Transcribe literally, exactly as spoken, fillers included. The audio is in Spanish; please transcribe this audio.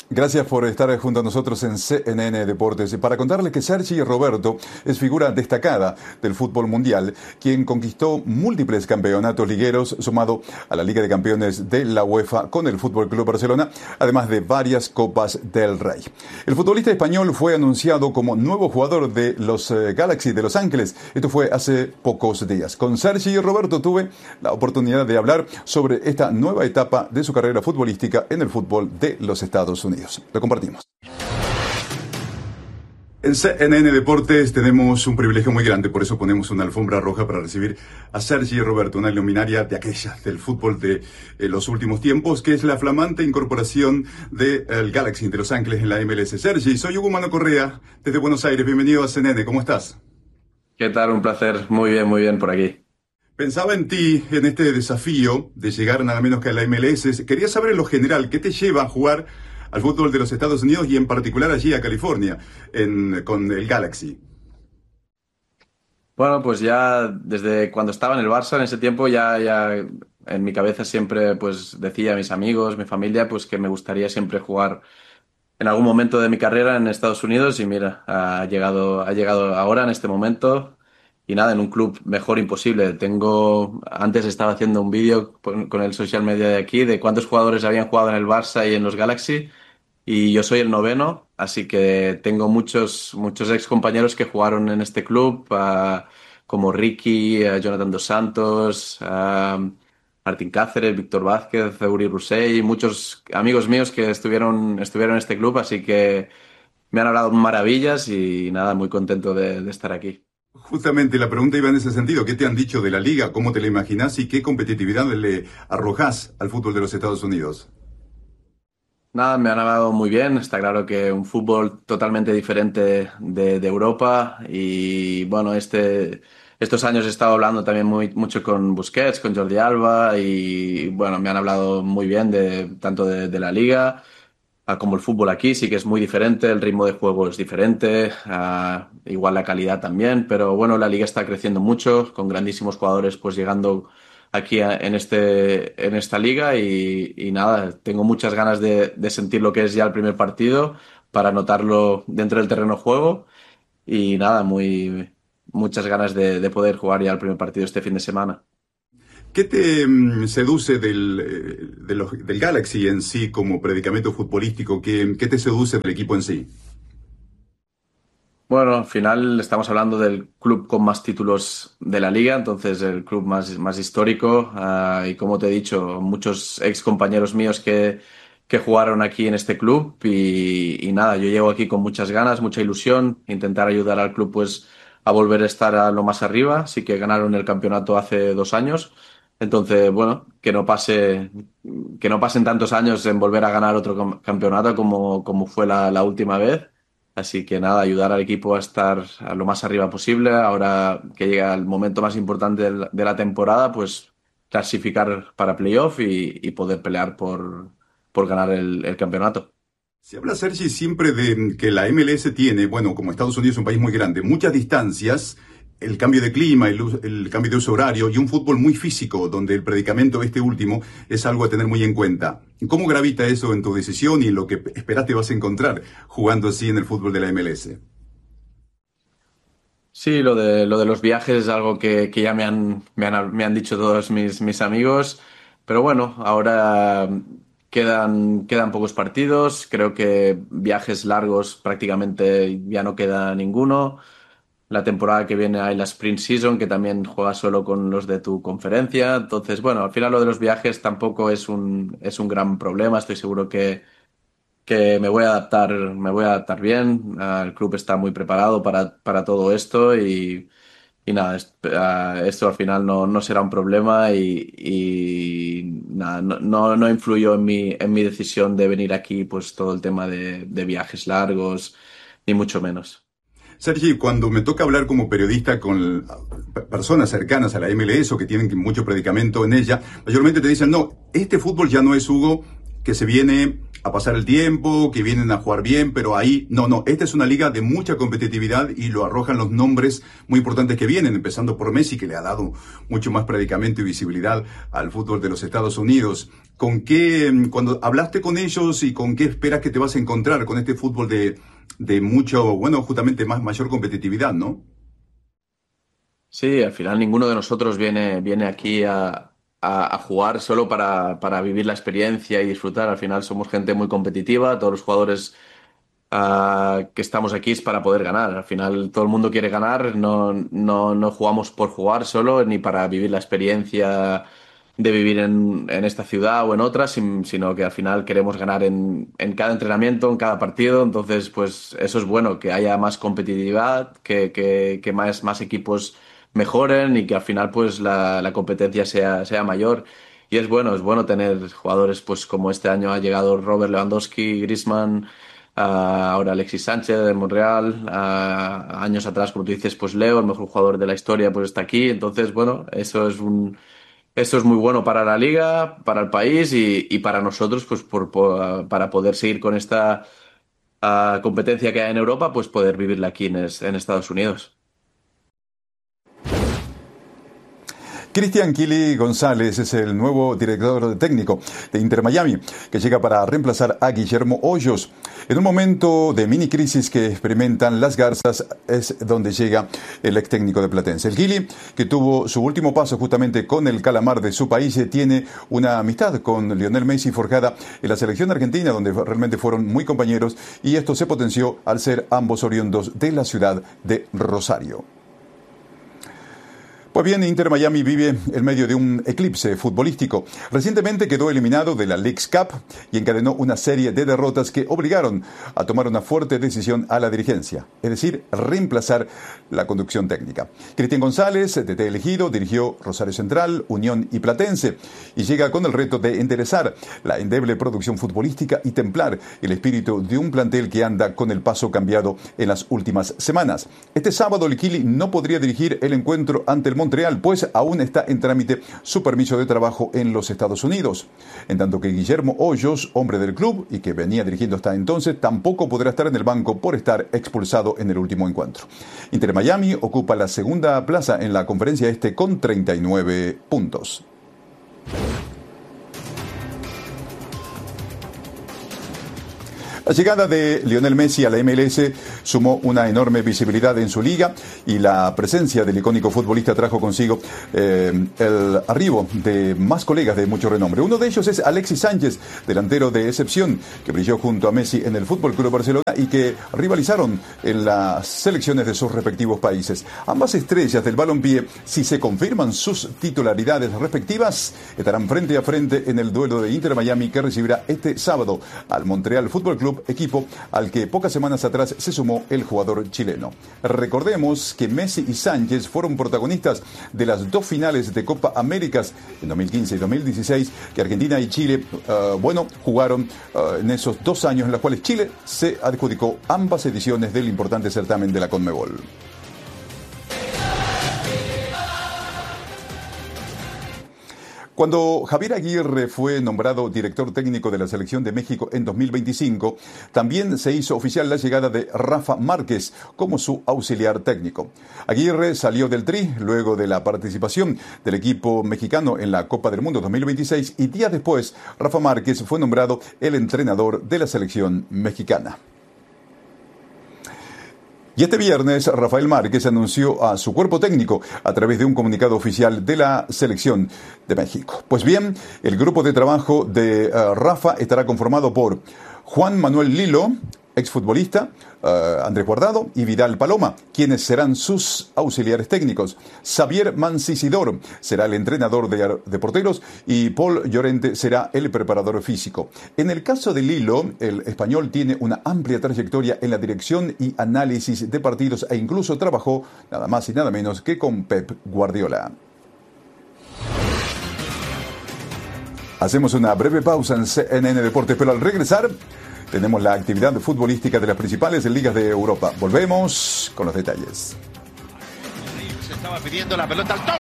Gracias por estar junto a nosotros en C N N Deportes para contarles que Sergi Roberto es figura destacada del fútbol mundial, quien conquistó múltiples campeonatos ligueros sumado a la Liga de Campeones de la UEFA con el Fútbol Club Barcelona, además de varias Copas del Rey. El futbolista español fue anunciado como nuevo jugador de los eh, Galaxy de Los Ángeles. Esto fue hace pocos días. Con Sergi Roberto tuve la oportunidad de hablar sobre esta nueva etapa de su carrera futbolística en el fútbol de los Estados Unidos. Lo compartimos. En C N N Deportes tenemos un privilegio muy grande, por eso ponemos una alfombra roja para recibir a Sergi Roberto, una luminaria de aquella, del fútbol de eh, los últimos tiempos, que es la flamante incorporación del de, Galaxy de Los Ángeles en la M L S. Sergi, soy Hugo Mano Correa, desde Buenos Aires, bienvenido a C N N, ¿cómo estás? ¿Qué tal? Un placer, muy bien, muy bien por aquí. Pensaba en ti, en este desafío de llegar nada menos que a la M L S. Quería saber en lo general, ¿qué te lleva a jugar al fútbol de los Estados Unidos y en particular allí a California, en, con el Galaxy? Bueno, pues ya desde cuando estaba en el Barça, en ese tiempo, ya, ya en mi cabeza siempre pues decía a mis amigos, mi familia, pues que me gustaría siempre jugar en algún momento de mi carrera en Estados Unidos y mira, ha llegado, ha llegado ahora en este momento y nada, en un club mejor imposible. Tengo, antes estaba haciendo un vídeo con, con el social media de aquí de cuántos jugadores habían jugado en el Barça y en los Galaxy. Y yo soy el noveno, así que tengo muchos, muchos ex compañeros que jugaron en este club, uh, como Ricky, uh, Jonathan Dos Santos, uh, Martín Cáceres, Víctor Vázquez, Uri Rusey, muchos amigos míos que estuvieron, estuvieron en este club, así que me han hablado maravillas y nada, muy contento de, de estar aquí. Justamente la pregunta iba en ese sentido. ¿Qué te han dicho de la liga? ¿Cómo te la imaginas? ¿Y qué competitividad le arrojas al fútbol de los Estados Unidos? Nada, me han hablado muy bien. Está claro que un fútbol totalmente diferente de, de Europa y bueno, este, estos años he estado hablando también muy, mucho con Busquets, con Jordi Alba y bueno, me han hablado muy bien de tanto de, de la liga a como el fútbol aquí. Sí que es muy diferente, el ritmo de juego es diferente, a, igual la calidad también, pero bueno, la liga está creciendo mucho con grandísimos jugadores pues llegando aquí a- en este en esta liga y, y nada, tengo muchas ganas de, de sentir lo que es ya el primer partido para notarlo dentro del terreno de juego y nada, muy muchas ganas de, de poder jugar ya el primer partido este fin de semana. ¿Qué te mm, seduce del, eh, de los- del Galaxy en sí como predicamento futbolístico? ¿Qué, qué te seduce del equipo en sí? Bueno, al final estamos hablando del club con más títulos de la liga, entonces el club más, más histórico. Ah, y como te he dicho, muchos ex compañeros míos que, que jugaron aquí en este club y, y nada, yo llego aquí con muchas ganas, mucha ilusión, intentar ayudar al club pues a volver a estar a lo más arriba. Sí que ganaron el campeonato hace dos años, entonces bueno, que no pase, que no pasen tantos años en volver a ganar otro cam- campeonato como, como fue la la última vez. Así que nada, ayudar al equipo a estar a lo más arriba posible. Ahora que llega el momento más importante del- de la temporada, pues clasificar para playoff y, y poder pelear por, por ganar el, el campeonato. Se habla, Sergi, siempre de que la M L S tiene, bueno, como Estados Unidos es un país muy grande, muchas distancias, el cambio de clima, el, us- el cambio de uso horario y un fútbol muy físico, donde el predicamento este último es algo a tener muy en cuenta. ¿Cómo gravita eso en tu decisión y en lo que esperas te vas a encontrar jugando así en el fútbol de la M L S? Sí, lo de, lo de los viajes es algo que, que ya me han, me han, me han dicho todos mis, mis amigos, pero bueno, ahora quedan, quedan pocos partidos, creo que viajes largos prácticamente ya no queda ninguno. La temporada que viene hay la Sprint Season, que también juegas solo con los de tu conferencia. Entonces, bueno, al final lo de los viajes tampoco es un, es un gran problema. Estoy seguro que, que me voy a adaptar, me voy a adaptar bien. Ah, el club está muy preparado para, para todo esto y, y nada, es- ah, esto al final no, no será un problema y, y nada, no, no, no influyó en mi, en mi decisión de venir aquí, pues todo el tema de, de viajes largos, ni mucho menos. Sergi, cuando me toca hablar como periodista con eh, personas cercanas a la M L S o que tienen mucho predicamento en ella, mayormente te dicen, no, este fútbol ya no es, Hugo, que se viene a pasar el tiempo, que vienen a jugar bien, pero ahí, no, no, esta es una liga de mucha competitividad y lo arrojan los nombres muy importantes que vienen, empezando por Messi, que le ha dado mucho más predicamento y visibilidad al fútbol de los Estados Unidos. ¿Con qué, cuando hablaste con ellos y con qué esperas que te vas a encontrar con este fútbol de, de mucho, bueno, justamente más, mayor competitividad, ¿no? Sí, al final ninguno de nosotros viene, viene aquí a, a, a jugar solo para, para vivir la experiencia y disfrutar. Al final somos gente muy competitiva, todos los jugadores uh, que estamos aquí es para poder ganar. Al final todo el mundo quiere ganar, no, no, no jugamos por jugar solo, ni para vivir la experiencia de vivir en, en esta ciudad o en otras, sin- sino que al final queremos ganar en, en cada entrenamiento, en cada partido. Entonces, pues eso es bueno, que haya más competitividad, que, que, que más, más equipos mejoren y que al final pues la, la competencia sea, sea mayor. Y es bueno, es bueno tener jugadores pues como este año ha llegado Robert Lewandowski, Griezmann, ah, ahora Alexis Sánchez de Monreal, ah, años atrás, como tú dices, pues Leo, el mejor jugador de la historia, pues está aquí. Entonces, bueno, eso es un, eso es muy bueno para la liga, para el país y, y para nosotros, pues por, por- para poder seguir con esta ah, competencia que hay en Europa, pues poder vivirla aquí en es- en Estados Unidos. Cristian Kili González es el nuevo director técnico de Inter Miami, que llega para reemplazar a Guillermo Hoyos. En un momento de mini crisis que experimentan las Garzas es donde llega el ex técnico de Platense. El Kili, que tuvo su último paso justamente con el Calamar de su país, tiene una amistad con Lionel Messi forjada en la selección argentina, donde realmente fueron muy compañeros, y esto se potenció al ser ambos oriundos de la ciudad de Rosario. Pues bien, Inter Miami vive en medio de un eclipse futbolístico. Recientemente quedó eliminado de la Leagues Cup y encadenó una serie de derrotas que obligaron a tomar una fuerte decisión a la dirigencia, es decir, reemplazar la conducción técnica. Cristian González, T T elegido, dirigió Rosario Central, Unión y Platense y llega con el reto de enderezar la endeble producción futbolística y templar el espíritu de un plantel que anda con el paso cambiado en las últimas semanas. Este sábado el Kili no podría dirigir el encuentro ante el Montreal, pues aún está en trámite su permiso de trabajo en los Estados Unidos. En tanto que Guillermo Hoyos, hombre del club y que venía dirigiendo hasta entonces, tampoco podrá estar en el banco por estar expulsado en el último encuentro. Inter Miami ocupa la segunda plaza en la conferencia este con treinta y nueve puntos. La llegada de Lionel Messi a la M L S sumó una enorme visibilidad en su liga y la presencia del icónico futbolista trajo consigo eh, el arribo de más colegas de mucho renombre. Uno de ellos es Alexis Sánchez, delantero de excepción, que brilló junto a Messi en el Fútbol Club Barcelona y que rivalizaron en las selecciones de sus respectivos países. Ambas estrellas del balompié, si se confirman sus titularidades respectivas, estarán frente a frente en el duelo de Inter Miami que recibirá este sábado al Montreal Fútbol Club, equipo al que pocas semanas atrás se sumó el jugador chileno. Recordemos que Messi y Sánchez fueron protagonistas de las dos finales de Copa Américas en dos mil quince y dos mil dieciséis que Argentina y Chile, uh, bueno, jugaron uh, en esos dos años en los cuales Chile se adjudicó ambas ediciones del importante certamen de la Conmebol. Cuando Javier Aguirre fue nombrado director técnico de la Selección de México en dos mil veinticinco, también se hizo oficial la llegada de Rafa Márquez como su auxiliar técnico. Aguirre salió del Tri luego de la participación del equipo mexicano en la Copa del Mundo dos mil veintiséis y días después Rafa Márquez fue nombrado el entrenador de la selección mexicana. Y este viernes, Rafael Márquez anunció a su cuerpo técnico a través de un comunicado oficial de la Selección de México. Pues bien, el grupo de trabajo de uh, Rafa estará conformado por Juan Manuel Lilo, exfutbolista, uh, Andrés Guardado y Vidal Paloma, quienes serán sus auxiliares técnicos. Xavier Mancisidor será el entrenador de, de porteros y Paul Llorente será el preparador físico. En el caso de Lilo, el español tiene una amplia trayectoria en la dirección y análisis de partidos e incluso trabajó nada más y nada menos que con Pep Guardiola. Hacemos una breve pausa en C N N Deportes, pero al regresar tenemos la actividad futbolística de las principales ligas de Europa. Volvemos con los detalles. Se estaba pidiendo la pelota al top.